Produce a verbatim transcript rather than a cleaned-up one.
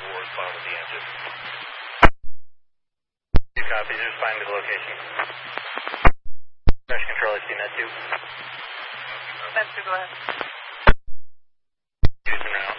Ward, follow the engine. Two copies, just find me the location. Crash control, I see Net two. Net two, go ahead. Houston now.